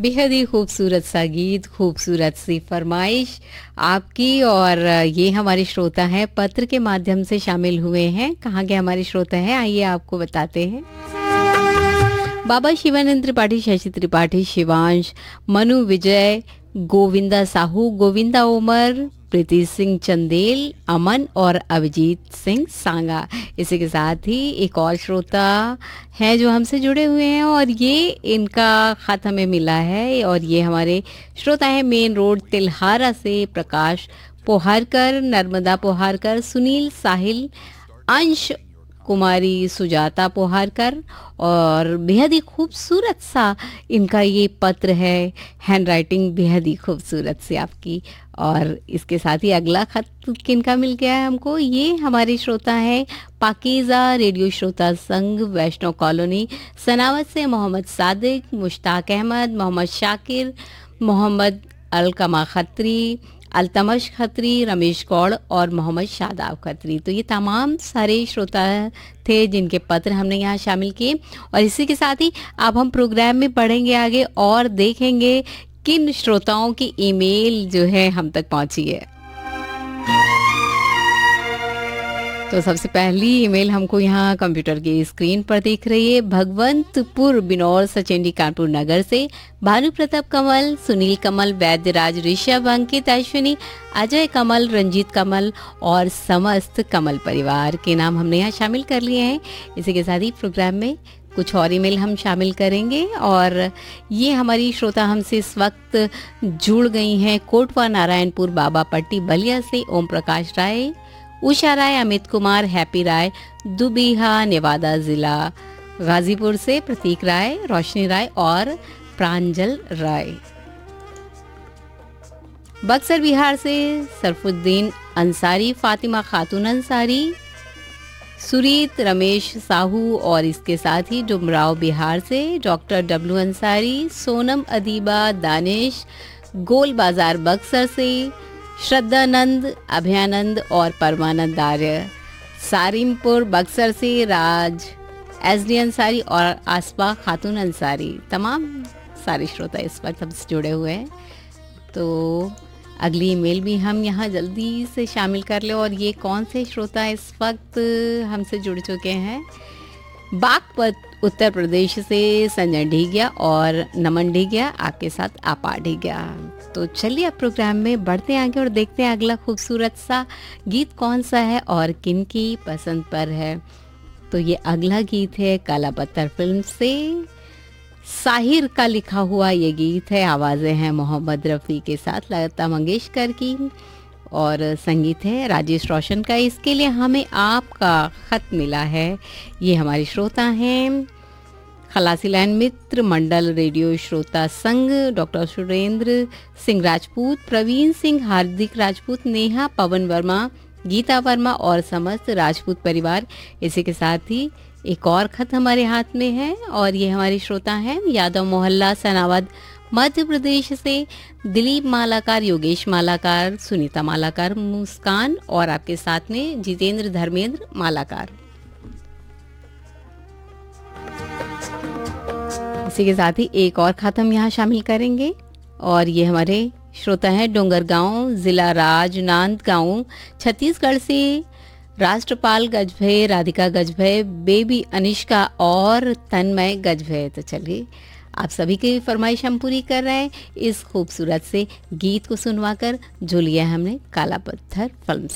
बेहद ही खूबसूरत सा गीत, खूबसूरत सी फरमाइश आपकी। और ये हमारे श्रोता हैं, पत्र के माध्यम से शामिल हुए हैं। कहाँ के हमारे श्रोता हैं, आइए आपको बताते हैं। बाबा शिवानंद त्रिपाठी, शशि त्रिपाठी, शिवांश, मनु विजय, गोविंदा साहू, गोविंदा उमर, प्रीति सिंह चंदेल, अमन और अभिजीत सिंह सांगा। इसी के साथ ही एक और श्रोता है जो हमसे जुड़े हुए हैं और ये इनका खत हमें मिला है। और ये हमारे श्रोता है मेन रोड तिल्हारा से प्रकाश पोहारकर, नर्मदा पोहारकर, सुनील साहिल, अंश कुमारी सुजाता पोहारकर। और बेहद ही खूबसूरत सा इनका ये पत्र है, हैंड राइटिंग बेहद ही खूबसूरत सी आपकी। और इसके साथ ही अगला खत किनका मिल गया है हमको, ये हमारे श्रोता हैं पाकीज़ा रेडियो श्रोता संघ, वैष्णव कॉलोनी, सनावत से मोहम्मद सादिक, मुश्ताक अहमद, मोहम्मद शाकिर, मोहम्मद अलकमा खत्री, अल्तमश खत्री, रमेश गौड़ और मोहम्मद शादाब खत्री। तो ये तमाम सारे श्रोता थे जिनके पत्र हमने यहाँ शामिल किए। और इसी के साथ ही अब हम प्रोग्राम में बढ़ेंगे आगे और देखेंगे किन श्रोताओं की ईमेल जो है हम तक पहुंची है। तो सबसे पहली ईमेल हमको यहाँ कंप्यूटर की स्क्रीन पर दिख रही है। भगवंतपुर बिनौर सचेंडी कानपुर नगर से भानु प्रताप कमल, सुनील कमल, वैद्यराज, ऋषभ, अंकित, अश्विनी, अजय कमल, रंजीत कमल और समस्त कमल परिवार के नाम हमने यहाँ शामिल कर लिए हैं। इसी के साथ ही प्रोग्राम में कुछ और ईमेल हम शामिल करेंगे। और ये हमारी श्रोता हमसे इस वक्त जुड़ गई हैं कोटवा नारायणपुर बाबा पट्टी बलिया से ओम प्रकाश राय, उषा राय, अमित कुमार, हैप्पी राय, दुबीहा नेवादा जिला गाजीपुर से प्रतीक राय, रोशनी राय और प्रांजल राय। बक्सर बिहार से सरफुद्दीन अंसारी, फातिमा खातून अंसारी, सुरीत रमेश साहू और इसके साथ ही डुमराव बिहार से डॉक्टर डब्लू अंसारी, सोनम अदीबा, दानिश, गोल बाजार बक्सर से श्रद्धानंद, अभयानंद और परमानंद आर्य, सारिमपुर बक्सर से राज एसडी अंसारी और आसपा खातून अंसारी। तमाम सारे श्रोता इस वक्त हमसे जुड़े हुए हैं। तो अगली ईमेल भी हम यहाँ जल्दी से शामिल कर ले। और ये कौन से श्रोता इस वक्त हमसे जुड़ चुके हैं, बागपत उत्तर प्रदेश से संजय ढीगिया और नमन ढीगिया, आपके साथ आपा ढीगिया। तो चलिए अब प्रोग्राम में बढ़ते हैं आगे और देखते हैं अगला खूबसूरत सा गीत कौन सा है और किन की पसंद पर है। तो ये अगला गीत है काला पत्थर फिल्म से, साहिर का लिखा हुआ ये गीत है। आवाज़ें हैं मोहम्मद रफ़ी के साथ लता मंगेशकर की और संगीत है राजेश रोशन का। इसके लिए हमें आपका खत मिला है। ये हमारे श्रोता हैं खलासी लाइन मित्र मंडल रेडियो श्रोता संघ, डॉक्टर सुरेंद्र सिंह राजपूत, प्रवीण सिंह, हार्दिक राजपूत, नेहा, पवन वर्मा, गीता वर्मा और समस्त राजपूत परिवार। इसी के साथ ही एक और खत हमारे हाथ में है और ये हमारे श्रोता हैं यादव मोहल्ला सनावद मध्य प्रदेश से दिलीप मालाकार, योगेश मालाकार, सुनीता मालाकार, मुस्कान और आपके साथ में जितेंद्र धर्मेंद्र मालाकार। इसी के साथ ही एक और खत हम यहाँ शामिल करेंगे और ये हमारे श्रोता हैं डोंगरगांव जिला राजनांदगांव छत्तीसगढ़ से राष्ट्रपाल गजभे, राधिका गजभे, बेबी अनिष्का और तन्मय गजभे। तो चलिए आप सभी की फरमाइश हम पूरी कर रहे हैं इस खूबसूरत से गीत को सुनवाकर जो लिया हमने काला पत्थर फिल्म से।